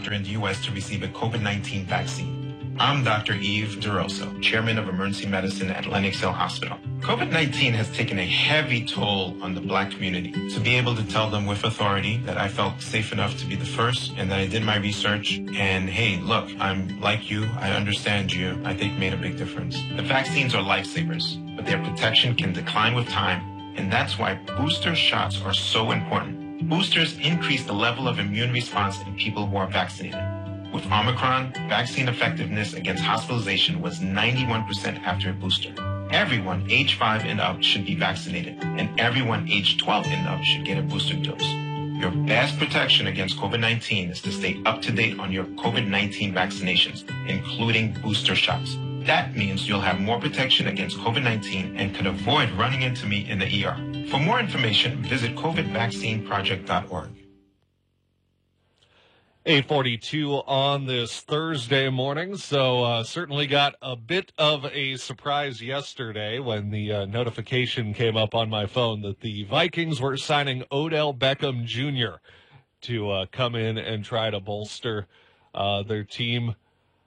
doctor in the U.S. to receive a COVID-19 vaccine. I'm Dr. Eve DeRosso, Chairman of Emergency Medicine at Lenox Hill Hospital. COVID-19 has taken a heavy toll on the Black community. To be able to tell them with authority that I felt safe enough to be the first and that I did my research and, hey, look, I'm like you, I understand you, I think made a big difference. The vaccines are lifesavers, but their protection can decline with time, and that's why booster shots are so important. Boosters increase the level of immune response in people who are vaccinated. With Omicron, vaccine effectiveness against hospitalization was 91% after a booster. Everyone age 5 and up should be vaccinated, and everyone age 12 and up should get a booster dose. Your best protection against COVID-19 is to stay up to date on your COVID-19 vaccinations, including booster shots. That means you'll have more protection against COVID-19 and could avoid running into me in the ER. For more information, visit covidvaccineproject.org. 8:42 on this Thursday morning, so certainly got a bit of a surprise yesterday when the notification came up on my phone that the Vikings were signing Odell Beckham Jr. to come in and try to bolster their team.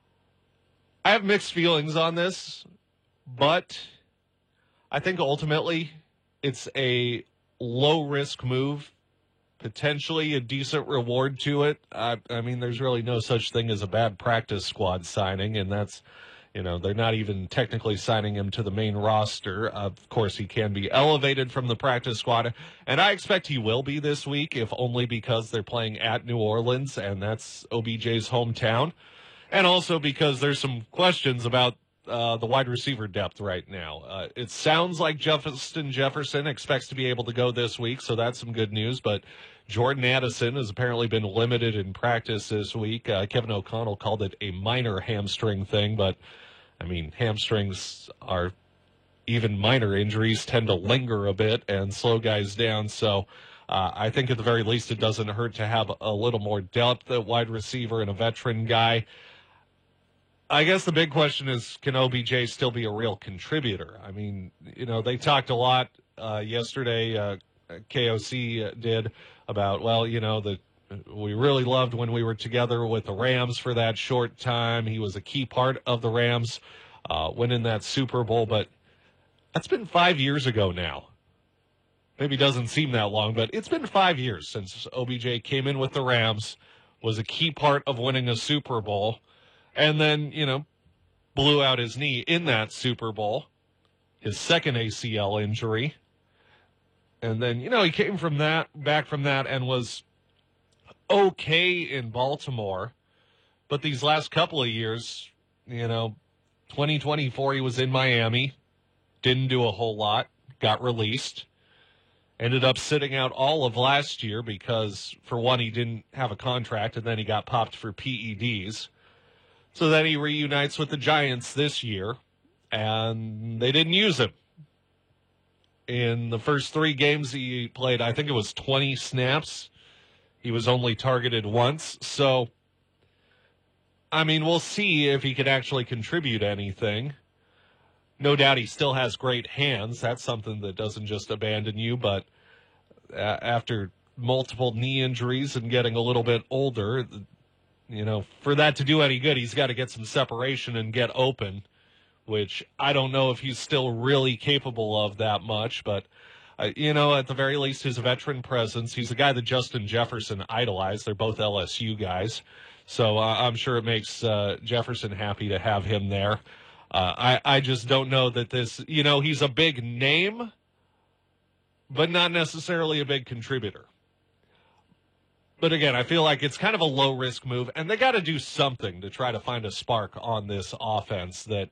I have mixed feelings on this, but I think ultimately it's a low-risk move. Potentially a decent reward to it. I mean, there's really no such thing as a bad practice squad signing, and that's, they're not even technically signing him to the main roster. Of course, he can be elevated from the practice squad, and I expect he will be this week, if only because they're playing at New Orleans, and that's OBJ's hometown, and also because there's some questions about the wide receiver depth right now. It sounds like Justin Jefferson expects to be able to go this week, so that's some good news, but Jordan Addison has apparently been limited in practice this week. Kevin O'Connell called it a minor hamstring thing, but, I mean, hamstrings are, even minor injuries tend to linger a bit and slow guys down, so I think at the very least it doesn't hurt to have a little more depth at wide receiver and a veteran guy. I guess the big question is, can OBJ still be a real contributor? I mean, they talked a lot yesterday, KOC did, about, we really loved when we were together with the Rams for that short time. He was a key part of the Rams winning that Super Bowl, but that's been 5 years ago now. Maybe it doesn't seem that long, but it's been 5 years since OBJ came in with the Rams, was a key part of winning a Super Bowl, and then, blew out his knee in that Super Bowl, his second ACL injury. And then, he came back from that and was okay in Baltimore. But these last couple of years, 2024, he was in Miami, didn't do a whole lot, got released, ended up sitting out all of last year because, for one, he didn't have a contract, and then he got popped for PEDs. So then he reunites with the Giants this year, and they didn't use him. In the first 3 games he played, I think it was 20 snaps. He was only targeted once. So, I mean, we'll see if he can actually contribute anything. No doubt he still has great hands. That's something that doesn't just abandon you. But after multiple knee injuries and getting a little bit older, for that to do any good, he's got to get some separation and get open, which I don't know if he's still really capable of that much. But, at the very least, his veteran presence, he's a guy that Justin Jefferson idolized. They're both LSU guys. So I'm sure it makes Jefferson happy to have him there. I just don't know that this, he's a big name, but not necessarily a big contributor. But again, I feel like it's kind of a low-risk move, and they got to do something to try to find a spark on this offense that,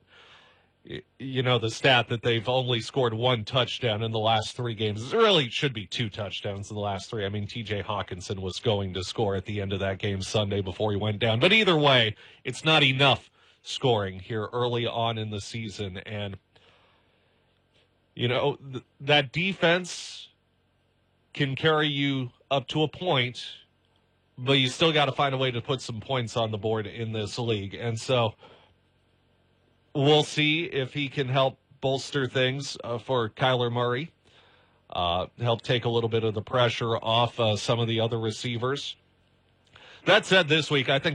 the stat that they've only scored 1 touchdown in the last 3 games. It really should be 2 touchdowns in the last 3. I mean, TJ Hawkinson was going to score at the end of that game Sunday before he went down. But either way, it's not enough scoring here early on in the season. And, that defense can carry you up to a point, but you still got to find a way to put some points on the board in this league. And so we'll see if he can help bolster things for Kyler Murray, help take a little bit of the pressure off some of the other receivers. That said, this week, I think